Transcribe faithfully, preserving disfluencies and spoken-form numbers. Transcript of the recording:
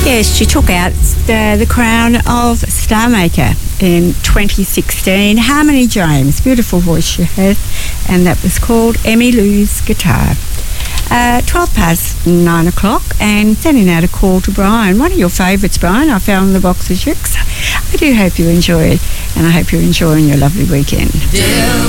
Yes, she took out uh, the crown of Star Maker in twenty sixteen. Harmony James, beautiful voice she has, and that was called Emmy Lou's Guitar. Uh, twelve past nine o'clock, and sending out a call to Brian. One of your favourites, Brian, I found in the box of chicks. I do hope you enjoy it, and I hope you're enjoying your lovely weekend. Yeah.